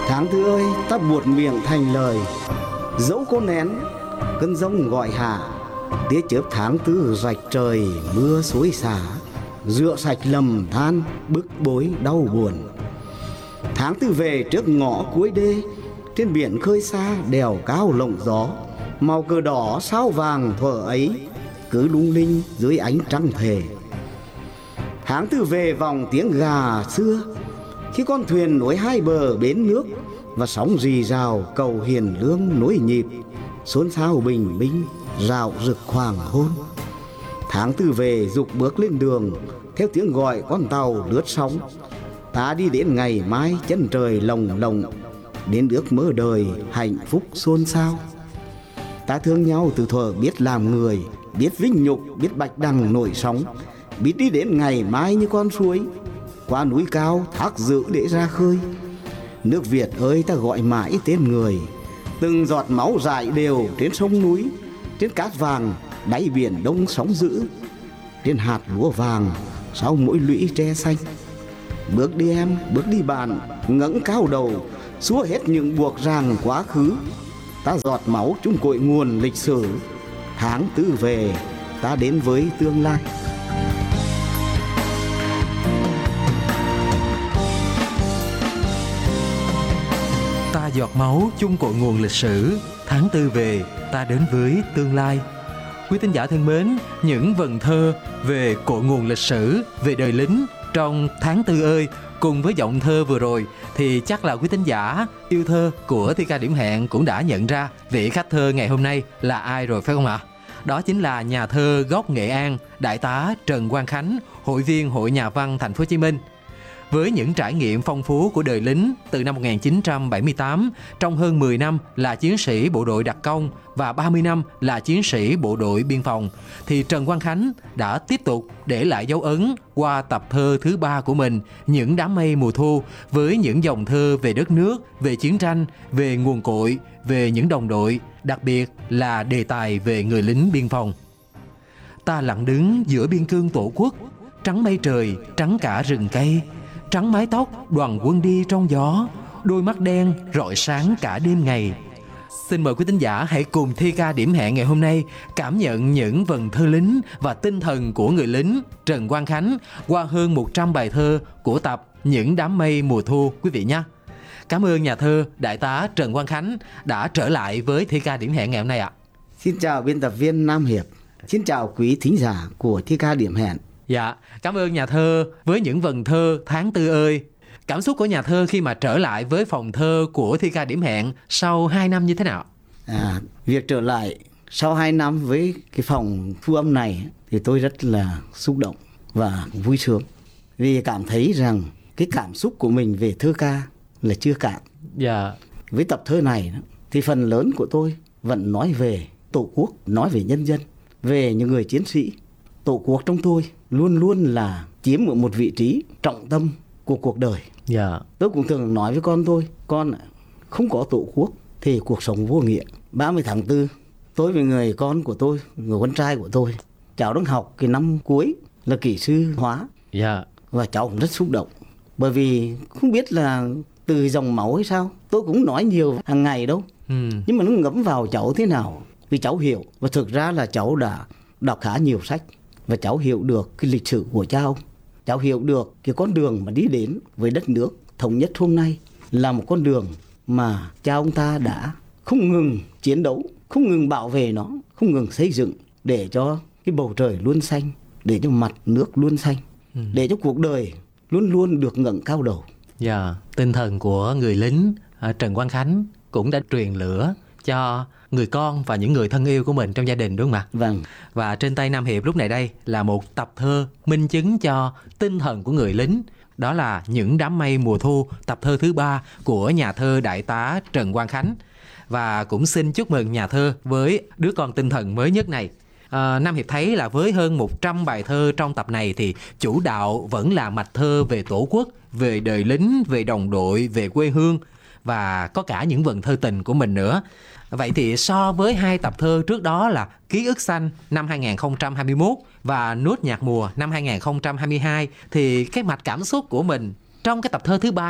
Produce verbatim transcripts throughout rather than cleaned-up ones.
Tháng tư ơi, ta buột miệng thành lời, dẫu có nén cơn giông gọi hạ. Tía chớp tháng tư rạch trời mưa xối xả, rửa sạch lầm than bức bối đau buồn. Tháng tư về trước ngõ cuối đê, trên biển khơi xa đèo cao lộng gió. Màu cờ đỏ sao vàng thuở ấy cứ lung linh dưới ánh trăng thề. Tháng tư về vòng tiếng gà xưa, khi con thuyền nối hai bờ bến nước, và sóng rì rào cầu hiền lương nối nhịp, xôn xao bình minh rạo rực hoàng hôn. Tháng tư về dục bước lên đường, theo tiếng gọi con tàu lướt sóng. Ta đi đến ngày mai chân trời lồng lộng, đến ước mơ đời hạnh phúc xôn xao. Ta thương nhau từ thuở biết làm người, biết vinh nhục, biết bạch đằng nổi sóng, biết đi đến ngày mai như con suối, qua núi cao thác dữ để ra khơi. Nước Việt ơi, ta gọi mãi tên người, từng giọt máu rải đều trên sông núi, trên cát vàng đáy biển đông sóng dữ, trên hạt lúa vàng sau mỗi lũy tre xanh. Bước đi em, bước đi bạn, ngẩng cao đầu, xua hết những buộc ràng quá khứ. Ta giọt máu chung cội nguồn lịch sử, tháng tư về ta đến với tương lai. Ta giọt máu chung cội nguồn lịch sử, tháng tư về ta đến với tương lai. Quý thính giả thân mến, những vần thơ về cội nguồn lịch sử, về đời lính trong tháng tư ơi, cùng với giọng thơ vừa rồi thì chắc là quý thính giả yêu thơ của Thi ca Điểm Hẹn cũng đã nhận ra vị khách thơ ngày hôm nay là ai rồi phải không ạ? Đó chính là nhà thơ gốc Nghệ An, Đại tá Trần Quang Khánh, hội viên Hội Nhà văn Thành phố Hồ Chí Minh. Với những trải nghiệm phong phú của đời lính từ năm một nghìn chín trăm bảy mươi tám, trong hơn mười năm là chiến sĩ bộ đội đặc công và ba mươi năm là chiến sĩ bộ đội biên phòng, thì Trần Quang Khánh đã tiếp tục để lại dấu ấn qua tập thơ thứ ba của mình, Những đám mây mùa thu, với những dòng thơ về đất nước, về chiến tranh, về nguồn cội, về những đồng đội, đặc biệt là đề tài về người lính biên phòng. Ta lặng đứng giữa biên cương tổ quốc, trắng mây trời, trắng cả rừng cây, trắng mái tóc đoàn quân đi trong gió, đôi mắt đen rọi sáng cả đêm ngày. Xin mời quý thính giả hãy cùng Thi ca Điểm Hẹn ngày hôm nay cảm nhận những vần thơ lính và tinh thần của người lính Trần Quang Khánh qua hơn một trăm bài thơ của tập Những đám mây mùa thu quý vị nhé. Cảm ơn nhà thơ Đại tá Trần Quang Khánh đã trở lại với Thi ca Điểm Hẹn ngày hôm nay ạ. Xin chào biên tập viên Nam Hiệp, xin chào quý thính giả của Thi ca Điểm Hẹn. Dạ, cảm ơn nhà thơ với những vần thơ tháng tư ơi. Cảm xúc của nhà thơ khi mà trở lại với phòng thơ của Thi ca Điểm Hẹn sau hai năm như thế nào? À, việc trở lại sau hai năm với cái phòng thu âm này thì tôi rất là xúc động và vui sướng. Vì cảm thấy rằng cái cảm xúc của mình về thơ ca là chưa cạn. Dạ. Với tập thơ này thì phần lớn của tôi vẫn nói về Tổ quốc, nói về nhân dân, về những người chiến sĩ. Tổ quốc trong tôi luôn luôn là chiếm ở một vị trí trọng tâm của cuộc đời. Dạ. Tôi cũng thường nói với con tôi, con không có Tổ quốc thì cuộc sống vô nghĩa. ba mươi tháng tư, tôi với người con của tôi, người con trai của tôi, cháu đang học cái năm cuối là kỹ sư hóa. Dạ. Và cháu cũng rất xúc động. Bởi vì không biết là từ dòng máu hay sao, tôi cũng nói nhiều hàng ngày đâu. Ừ. Nhưng mà nó ngấm vào cháu thế nào, vì cháu hiểu. Và thực ra là cháu đã đọc khá nhiều sách, và cháu hiểu được cái lịch sử của cha ông. Cháu hiểu được cái con đường mà đi đến với đất nước thống nhất hôm nay là một con đường mà cha ông ta đã không ngừng chiến đấu, không ngừng bảo vệ nó, không ngừng xây dựng để cho cái bầu trời luôn xanh, để cho mặt nước luôn xanh, ừ. để cho cuộc đời luôn luôn được ngẩng cao đầu. Dạ, tinh thần của người lính Trần Quang Khánh cũng đã truyền lửa cho người con và những người thân yêu của mình trong gia đình, đúng không ạ? Vâng. Và trên tay Nam Hiệp lúc này đây là một tập thơ minh chứng cho tinh thần của người lính. Đó là Những đám mây mùa thu, tập thơ thứ ba của nhà thơ Đại tá Trần Quang Khánh. Và cũng xin chúc mừng nhà thơ với đứa con tinh thần mới nhất này. À, Nam Hiệp thấy là với hơn một trăm bài thơ trong tập này thì chủ đạo vẫn là mạch thơ về Tổ quốc, về đời lính, về đồng đội, về quê hương và có cả những vần thơ tình của mình nữa. Vậy thì so với hai tập thơ trước đó là Ký ức xanh năm hai không hai mốt và Nốt nhạc mùa năm hai không hai hai thì cái mạch cảm xúc của mình trong cái tập thơ thứ ba này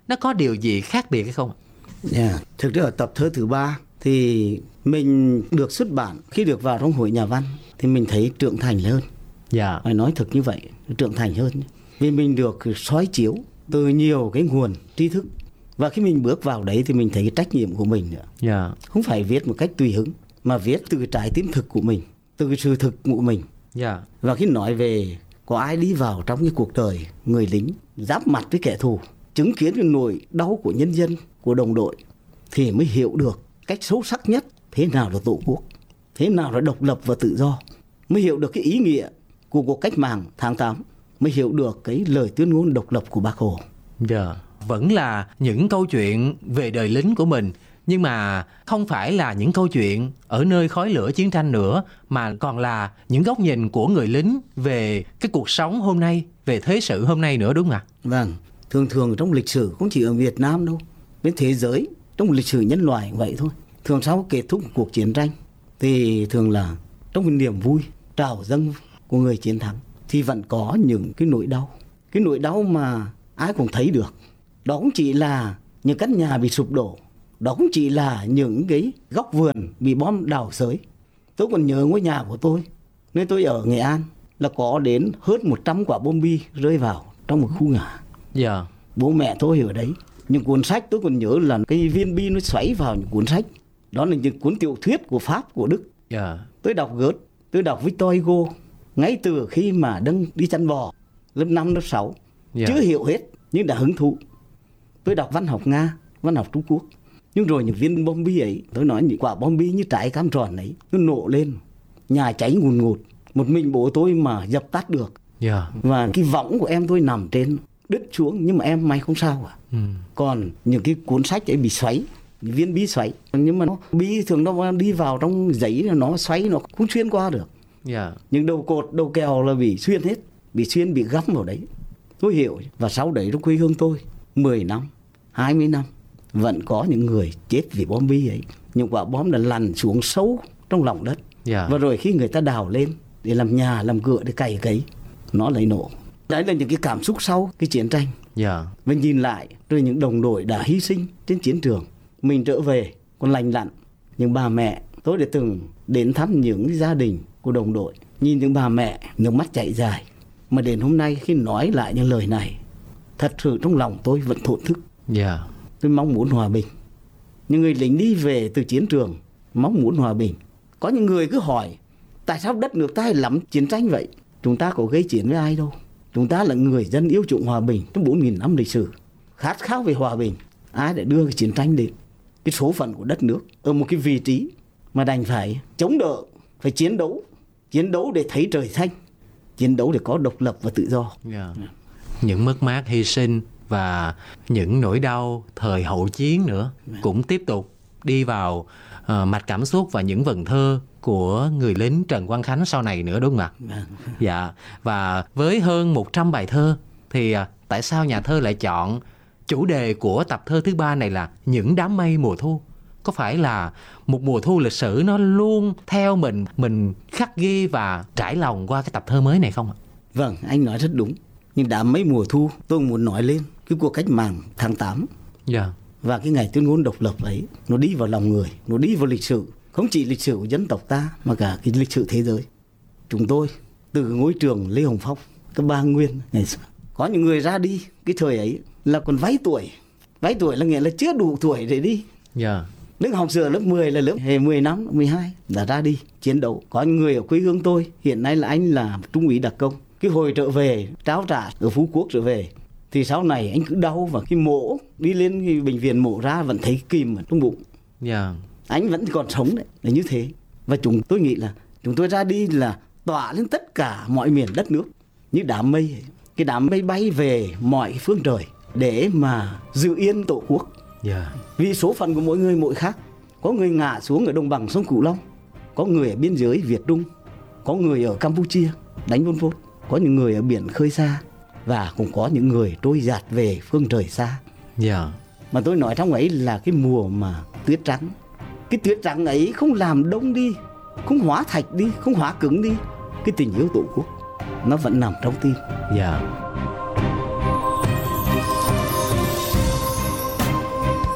nó có điều gì khác biệt hay không? Yeah. Thực ra ở tập thơ thứ ba thì mình được xuất bản, khi được vào trong hội nhà văn thì mình thấy trưởng thành hơn. Dạ. Phải nói thật như vậy, trưởng thành hơn. Vì mình được soi chiếu từ nhiều cái nguồn tri thức. Và khi mình bước vào đấy thì mình thấy cái trách nhiệm của mình nữa. Dạ. Không phải viết một cách tùy hứng, mà viết từ cái trái tim thực của mình, từ cái sự thực của mình. Dạ. Và khi nói về có ai đi vào trong cái cuộc đời người lính, giáp mặt với kẻ thù, chứng kiến cái nỗi đau của nhân dân, của đồng đội, thì mới hiểu được cách sâu sắc nhất thế nào là tổ quốc, thế nào là độc lập và tự do, mới hiểu được cái ý nghĩa của cuộc cách mạng tháng tám, mới hiểu được cái lời tuyên ngôn độc lập của Bác Hồ. Dạ. Vẫn là những câu chuyện về đời lính của mình, nhưng mà không phải là những câu chuyện ở nơi khói lửa chiến tranh nữa, mà còn là những góc nhìn của người lính về cái cuộc sống hôm nay, về thế sự hôm nay nữa, đúng không ạ? Vâng, thường thường trong lịch sử không chỉ ở Việt Nam đâu, bên thế giới, trong lịch sử nhân loại cũng vậy thôi. Thường sau kết thúc cuộc chiến tranh thì thường là trong cái niềm vui trào dâng của người chiến thắng thì vẫn có những cái nỗi đau, cái nỗi đau mà ai cũng thấy được. Đó cũng chỉ là những căn nhà bị sụp đổ, đó cũng chỉ là những cái góc vườn bị bom đào xới. Tôi còn nhớ ngôi nhà của tôi, nơi tôi ở Nghệ An, là có đến hơn một trăm quả bom bi rơi vào trong một khu nhà. Dạ. Bố mẹ tôi ở đấy. Những cuốn sách tôi còn nhớ là cái viên bi nó xoáy vào những cuốn sách. Đó là những cuốn tiểu thuyết của Pháp, của Đức. Dạ. Tôi đọc Goethe, tôi đọc Victor Hugo ngay từ khi mà đang đi chăn bò, lớp năm, lớp sáu. Dạ. Chưa hiểu hết nhưng đã hứng thú. Tôi đọc văn học Nga, văn học Trung Quốc. Nhưng rồi những viên bom bi ấy, tôi nói những quả bom bi như trái cam tròn ấy, nó nổ lên, nhà cháy ngùn ngụt. Một mình bố tôi mà dập tắt được. Dạ. Và cái võng của em tôi nằm trên, đứt xuống, nhưng mà em may không sao cả. Ừ. Còn những cái cuốn sách ấy bị xoáy, những viên bi xoáy. Nhưng mà nó bi thường nó đi vào trong giấy, nó xoáy, nó không xuyên qua được. Dạ. Những đầu cột, đầu kèo là bị xuyên hết, bị xuyên, bị găm vào đấy. Tôi hiểu. Và sau đấy trong quê hương tôi, mười năm, hai mươi năm, vẫn có những người chết vì bom bi ấy. Những quả bom đã lăn xuống sâu trong lòng đất. Dạ. Và rồi khi người ta đào lên để làm nhà, làm cửa, để cày cấy, nó lại nổ. Đấy là những cái cảm xúc sau cái chiến tranh. Dạ. Và nhìn lại rồi những đồng đội đã hy sinh trên chiến trường, mình trở về còn lành lặn. Những bà mẹ, tôi đã từng đến thăm những gia đình của đồng đội, nhìn những bà mẹ nước mắt chảy dài. Mà đến hôm nay khi nói lại những lời này, thật sự trong lòng tôi vẫn thổn thức. Dạ. Tôi mong muốn hòa bình. Những người lính đi về từ chiến trường mong muốn hòa bình. Có những người cứ hỏi, tại sao đất nước ta lắm chiến tranh vậy? Chúng ta có gây chiến với ai đâu. Chúng ta là người dân yêu chuộng hòa bình trong bốn nghìn năm lịch sử, khát khao về hòa bình. Ai đã đưa cái chiến tranh đến? Cái số phận của đất nước ở một cái vị trí mà đành phải chống đỡ, phải chiến đấu, chiến đấu để thấy trời xanh, chiến đấu để có độc lập và tự do. Yeah. Những mất mát, hy sinh và những nỗi đau thời hậu chiến nữa cũng tiếp tục đi vào uh, mạch cảm xúc và những vần thơ của người lính Trần Quang Khánh sau này nữa, đúng không ạ? Dạ. Và với hơn một trăm bài thơ thì uh, tại sao nhà thơ lại chọn chủ đề của tập thơ thứ ba này là những đám mây mùa thu? Có phải là một mùa thu lịch sử nó luôn theo mình, mình khắc ghi và trải lòng qua cái tập thơ mới này không ạ? Vâng, anh nói rất đúng. Nhưng đám mây mùa thu, tôi muốn nói lên cái cuộc cách mạng tháng tám. Dạ. Và cái ngày tuyên ngôn độc lập ấy, nó đi vào lòng người, nó đi vào lịch sử. Không chỉ lịch sử của dân tộc ta, mà cả cái lịch sử thế giới. Chúng tôi, từ ngôi trường Lê Hồng Phong, các ba Nguyên ngày xưa, có những người ra đi, cái thời ấy là còn váy tuổi. Váy tuổi là nghĩa là chưa đủ tuổi để đi. Dạ. Lúc học sửa lớp mười là lớp mười năm, mười hai đã ra đi chiến đấu. Có những người ở quê hương tôi, hiện nay là anh là trung úy đặc công. Cái hồi trở về, tráo trả ở Phú Quốc trở về, thì sau này anh cứ đau và cái mổ, đi lên cái bệnh viện mổ ra vẫn thấy kìm ở trong bụng. Dạ. Anh vẫn còn sống đấy, là như thế. Và chúng tôi nghĩ là chúng tôi ra đi là tỏa lên tất cả mọi miền đất nước. Như đám mây, cái đám mây bay về mọi phương trời để mà giữ yên tổ quốc. Yeah. Vì số phận của mỗi người mỗi khác. Có người ngã xuống ở đồng bằng sông Cửu Long, có người ở biên giới Việt Trung, có người ở Campuchia đánh vôn vôn, có những người ở biển khơi xa, và cũng có những người trôi dạt về phương trời xa. Yeah. Mà tôi nói trong ấy là cái mùa mà tuyết trắng. Cái tuyết trắng ấy không làm đông đi, không hóa thạch đi, không hóa cứng đi. Cái tình yêu tổ quốc nó vẫn nằm trong tim. Dạ.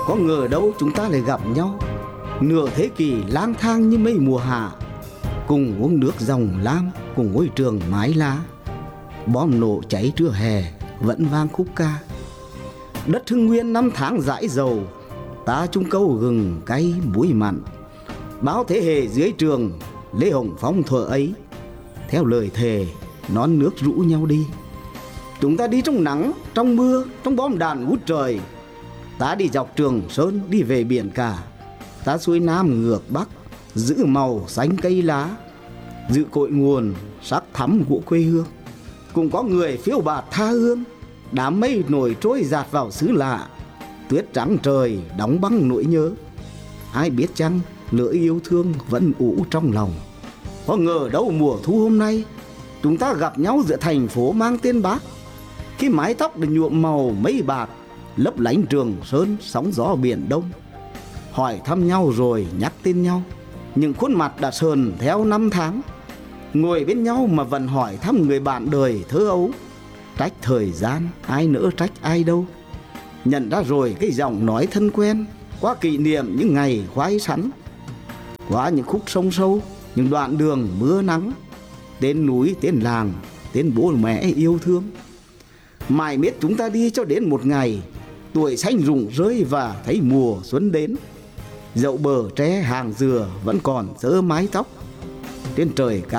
Có ngờ đâu chúng ta lại gặp nhau, nửa thế kỷ lang thang như mây mùa hạ, cùng uống nước dòng lam, cùng ngôi trường mái lá. Bom nổ cháy trưa hè vẫn vang khúc ca. Đất Hưng Nguyên năm tháng dãi dầu, ta chung câu gừng cay muối mặn. Bao thế hệ dưới trường Lê Hồng Phong thuở ấy, theo lời thề nón nước rũ nhau đi. Chúng ta đi trong nắng, trong mưa, trong bom đạn ngút trời. Ta đi dọc Trường Sơn, đi về biển cả. Ta xuôi Nam ngược Bắc, giữ màu xanh cây lá, giữ cội nguồn sắc thắm của quê hương. Cũng có người phiêu bạt tha hương, đám mây nổi trôi dạt vào xứ lạ. Tuyết trắng trời đóng băng nỗi nhớ. Ai biết chăng lửa yêu thương vẫn ủ trong lòng. Có ngờ đâu mùa thu hôm nay, chúng ta gặp nhau giữa thành phố mang tên Bác. Khi mái tóc được nhuộm màu mây bạc, lấp lánh Trường Sơn sóng gió biển Đông. Hỏi thăm nhau rồi nhắc tên nhau, những khuôn mặt đã sờn theo năm tháng. Ngồi bên nhau mà vẫn hỏi thăm người bạn đời thơ ấu. Trách thời gian ai nỡ trách ai đâu. Nhận ra rồi cái giọng nói thân quen, qua kỷ niệm những ngày khoái sắn, qua những khúc sông sâu, những đoạn đường mưa nắng. Tên núi, tên làng, tên bố mẹ yêu thương. Mãi miết chúng ta đi cho đến một ngày, tuổi xanh rụng rơi và thấy mùa xuân đến. Dậu bờ tre hàng dừa vẫn còn sớ mái tóc. Trên trời cao